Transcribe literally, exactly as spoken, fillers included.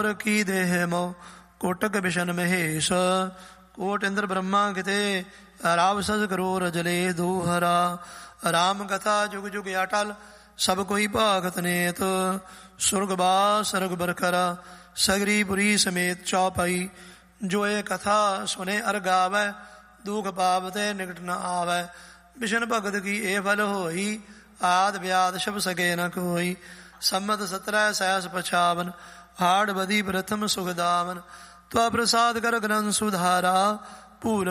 ਕੀ ਦੇਹ ਮੋ ਕੋਟਕ ਬਿਸ਼ਨ ਮਹੇਸ਼ ਕੋਟ ਇੰਦਰ ਬ੍ਰਹਮਾ ਕਿਤੇ ਰਾਵ ਸਜ ਕਰੋਰ ਜਲੇ ਦੂਹਰਾ ਰਾਮ ਕਥਾ ਜੁਗ ਜੁਗ ਅਟਲ ਸਭ ਕੋਈ ਭਾਗਤ ਨੇਤ ਸੁਰਗ ਬਾਸ ਸਰਗ ਬਰਖਰਾ ਸਗਰੀ ਪੁਰੀ ਸਮੇਤ ਚੌਪਾਈ ਜੋ ਇਹ ਕਥਾ ਸੁਨੇ ਅਰ ਗਾਵੈ ਦੁਖ ਪਾਵਤੇ ਨਿਕਟ ਨ ਆਵੈ ਬਿਸ਼ਨ ਭਗਤ ਕੀ ਇਹ ਫਲ ਹੋਈ ਆਦ ਵਿਆਦ ਸ਼ਬ ਸਕੇ ਨ ਕੋਈ ਸੰਮਤ ਸਤਰੈ ਸੈਸ ਪਛਾਵਨ ਹਾੜ ਬਦੀ ਪ੍ਰਥਮ ਸੁਖਦਾਵਨ ਤਵਾ ਪ੍ਰਸਾਦ ਕਰ ਗ੍ਰੰਥ ਸੁਧਾਰਾ ਭੂਲ